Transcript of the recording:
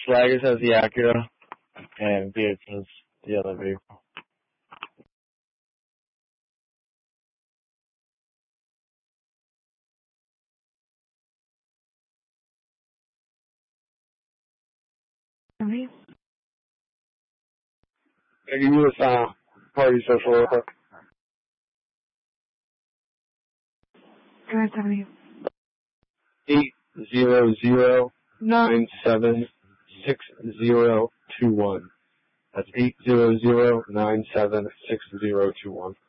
Flagger says the Acura, and Beard says the other vehicle. Okay. Can you give us party social real quick? Go ahead, tell me. 800-976021. That's 800-976021.